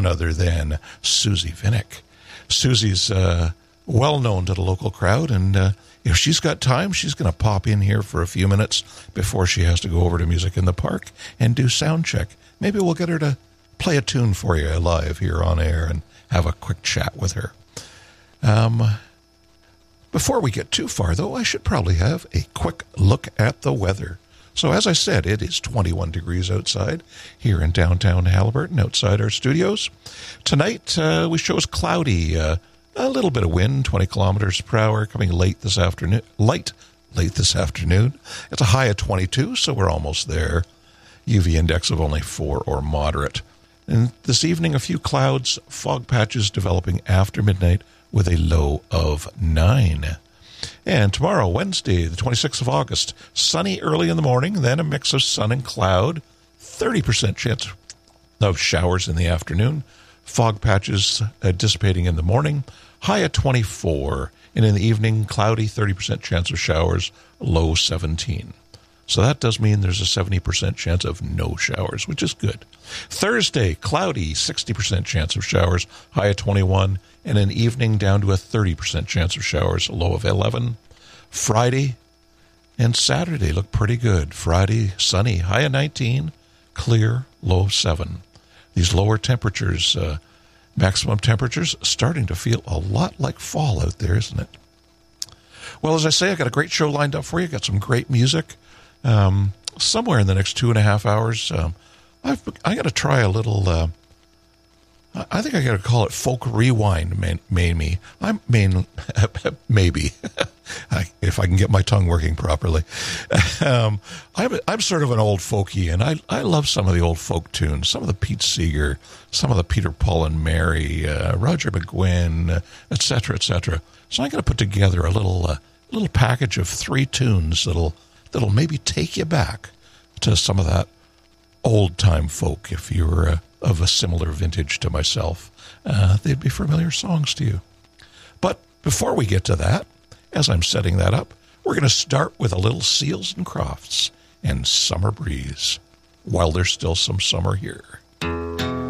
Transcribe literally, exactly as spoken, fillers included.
none other than Susie Vinnick. Susie's uh, well known to the local crowd, and uh, if she's got time, she's going to pop in here for a few minutes before she has to go over to Music in the Park and do sound check. Maybe we'll get her to play a tune for you live here on air and have a quick chat with her. Um, before we get too far, though, I should probably have a quick look at the weather. So as I said, it is twenty-one degrees outside here in downtown Haliburton, outside our studios. Tonight, uh, we show us cloudy, uh, a little bit of wind, twenty kilometers per hour, coming late this afternoon. Light, late this afternoon. It's a high of twenty-two, so we're almost there. U V index of only four or moderate. And this evening, a few clouds, fog patches developing after midnight with a low of nine. And tomorrow, Wednesday, the twenty-sixth of August, sunny early in the morning, then a mix of sun and cloud, thirty percent chance of showers in the afternoon, fog patches uh, dissipating in the morning, high at twenty-four, and in the evening, cloudy, thirty percent chance of showers, low seventeen. So that does mean there's a seventy percent chance of no showers, which is good. Thursday, cloudy, sixty percent chance of showers, high at twenty-one, and an evening down to a thirty percent chance of showers, low of eleven. Friday and Saturday look pretty good. Friday, sunny, high of nineteen, clear, low of seven. These lower temperatures, uh, maximum temperatures, starting to feel a lot like fall out there, isn't it? Well, as I say, I got a great show lined up for you. Got some great music. Um, somewhere in the next two and a half hours, um, I've, I got to try a little, uh, I think I got to call it folk rewind, maybe. I'm main, maybe, I, if I can get my tongue working properly. Um, I'm, I'm sort of an old folkie, and I, I love some of the old folk tunes, some of the Pete Seeger, some of the Peter, Paul and Mary, uh, Roger McGuinn, et cetera, et cetera. So I'm going to put together a little, uh, little package of three tunes that'll that'll maybe take you back to some of that old-time folk. If you were uh, of a similar vintage to myself, uh, they'd be familiar songs to you. But before we get to that, as I'm setting that up, we're going to start with a little Seals and Crofts and Summer Breeze, while there's still some summer here.